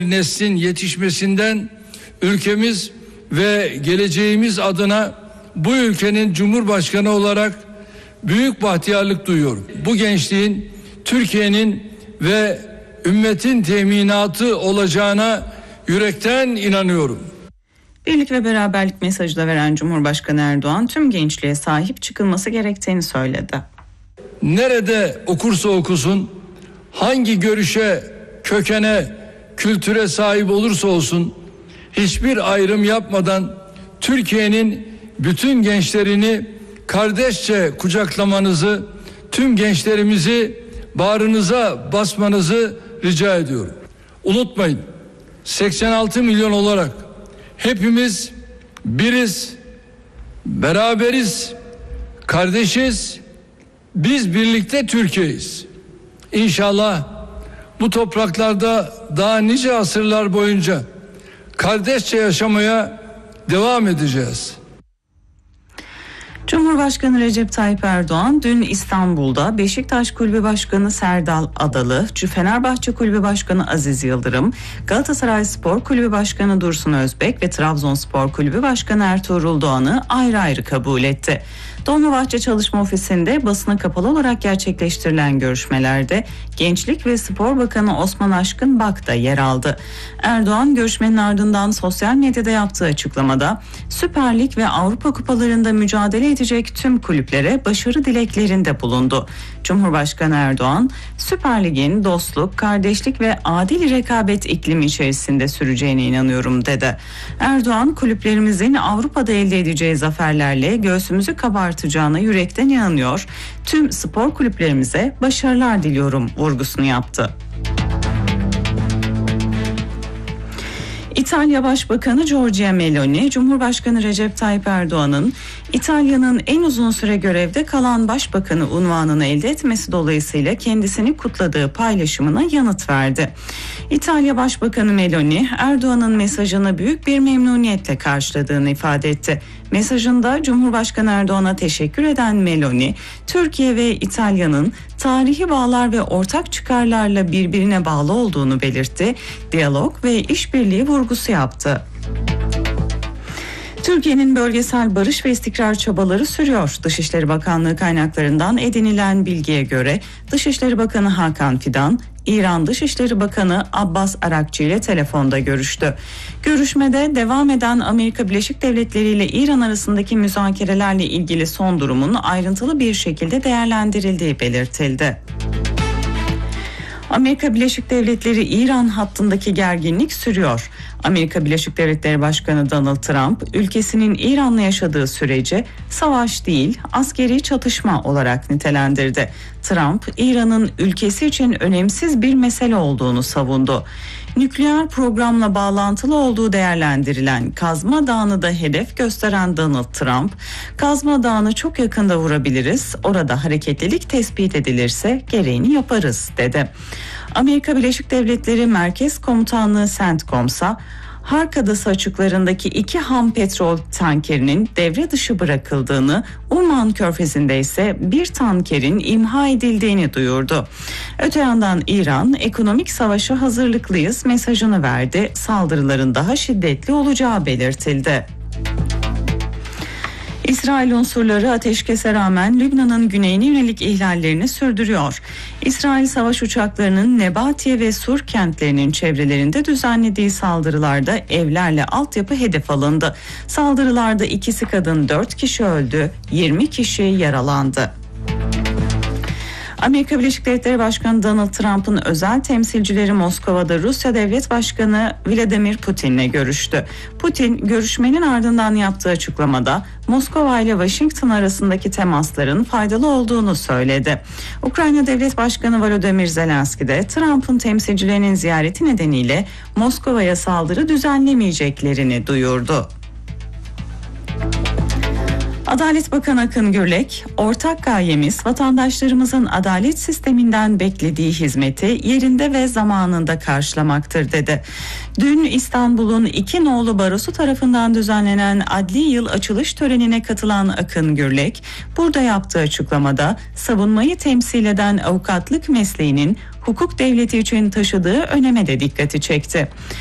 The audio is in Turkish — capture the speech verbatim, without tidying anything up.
neslin yetişmesinden ülkemiz ve geleceğimiz adına bu ülkenin Cumhurbaşkanı olarak büyük bahtiyarlık duyuyorum. Bu gençliğin Türkiye'nin ve ümmetin teminatı olacağına yürekten inanıyorum. Birlik ve beraberlik mesajı da veren Cumhurbaşkanı Erdoğan tüm gençliğe sahip çıkılması gerektiğini söyledi. Nerede okursa okusun, hangi görüşe, kökene, kültüre sahip olursa olsun hiçbir ayrım yapmadan Türkiye'nin bütün gençlerini kardeşçe kucaklamanızı, tüm gençlerimizi bağrınıza basmanızı rica ediyorum. Unutmayın, seksen altı milyon olarak hepimiz biriz, beraberiz, kardeşiz, biz birlikte Türkiye'yiz. İnşallah bu topraklarda daha nice asırlar boyunca kardeşçe yaşamaya devam edeceğiz. Cumhurbaşkanı Recep Tayyip Erdoğan dün İstanbul'da Beşiktaş Kulübü Başkanı Serdal Adalı, Fenerbahçe Kulübü Başkanı Aziz Yıldırım, Galatasaray Spor Kulübü Başkanı Dursun Özbek ve Trabzonspor Kulübü Başkanı Ertuğrul Doğan'ı ayrı ayrı kabul etti. Dolmabahçe Çalışma Ofisi'nde basına kapalı olarak gerçekleştirilen görüşmelerde Gençlik ve Spor Bakanı Osman Aşkın Bak da yer aldı. Erdoğan görüşmenin ardından sosyal medyada yaptığı açıklamada Süper Lig ve Avrupa Kupalarında mücadele edecek tüm kulüplere başarı dileklerinde bulundu. Cumhurbaşkanı Erdoğan, Süper Lig'in dostluk, kardeşlik ve adil rekabet iklimi içerisinde süreceğine inanıyorum dedi. Erdoğan, kulüplerimizin Avrupa'da elde edeceği zaferlerle göğsümüzü kabartacağına yürekten inanıyor. Tüm spor kulüplerimize başarılar diliyorum vurgusunu yaptı. İtalya Başbakanı Giorgia Meloni, Cumhurbaşkanı Recep Tayyip Erdoğan'ın İtalya'nın en uzun süre görevde kalan başbakanı unvanını elde etmesi dolayısıyla kendisini kutladığı paylaşımına yanıt verdi. İtalya Başbakanı Meloni, Erdoğan'ın mesajını büyük bir memnuniyetle karşıladığını ifade etti. Mesajında Cumhurbaşkanı Erdoğan'a teşekkür eden Meloni, Türkiye ve İtalya'nın tarihi bağlar ve ortak çıkarlarla birbirine bağlı olduğunu belirtti. Diyalog ve işbirliği vurgusu yaptı. Türkiye'nin bölgesel barış ve istikrar çabaları sürüyor. Dışişleri Bakanlığı kaynaklarından edinilen bilgiye göre Dışişleri Bakanı Hakan Fidan, İran Dışişleri Bakanı Abbas Arakçı ile telefonda görüştü. Görüşmede devam eden Amerika Birleşik Devletleri ile İran arasındaki müzakerelerle ilgili son durumun ayrıntılı bir şekilde değerlendirildiği belirtildi. Amerika Birleşik Devletleri İran hattındaki gerginlik sürüyor. Amerika Birleşik Devletleri Başkanı Donald Trump, ülkesinin İran'la yaşadığı süreci savaş değil, askeri çatışma olarak nitelendirdi. Trump, İran'ın ülkesi için önemsiz bir mesele olduğunu savundu. Nükleer programla bağlantılı olduğu değerlendirilen Kazma Dağı'nı da hedef gösteren Donald Trump, Kazma Dağı'nı çok yakında vurabiliriz, orada hareketlilik tespit edilirse gereğini yaparız dedi. Amerika Birleşik Devletleri Merkez Komutanlığı CENTCOM'sa Hark Adası açıklarındaki iki ham petrol tankerinin devre dışı bırakıldığını, Umman Körfezi'nde ise bir tankerin imha edildiğini duyurdu. Öte yandan İran, ekonomik savaşa hazırlıklıyız mesajını verdi. Saldırıların daha şiddetli olacağı belirtildi. İsrail unsurları ateşkese rağmen Lübnan'ın güneyine yönelik ihlallerini sürdürüyor. İsrail savaş uçaklarının Nebatiye ve Sur kentlerinin çevrelerinde düzenlediği saldırılarda evlerle altyapı hedef alındı. Saldırılarda ikisi kadın dört kişi öldü, yirmi kişi yaralandı. Amerika Birleşik Devletleri Başkanı Donald Trump'ın özel temsilcileri Moskova'da Rusya Devlet Başkanı Vladimir Putin'le görüştü. Putin, görüşmenin ardından yaptığı açıklamada Moskova ile Washington arasındaki temasların faydalı olduğunu söyledi. Ukrayna Devlet Başkanı Volodymyr Zelenski de Trump'ın temsilcilerinin ziyareti nedeniyle Moskova'ya saldırı düzenlemeyeceklerini duyurdu. Adalet Bakanı Akın Gürlek, ortak gayemiz vatandaşlarımızın adalet sisteminden beklediği hizmeti yerinde ve zamanında karşılamaktır dedi. Dün İstanbul'un iki nolu barosu tarafından düzenlenen adli yıl açılış törenine katılan Akın Gürlek, burada yaptığı açıklamada savunmayı temsil eden avukatlık mesleğinin hukuk devleti için taşıdığı öneme de dikkati çekti.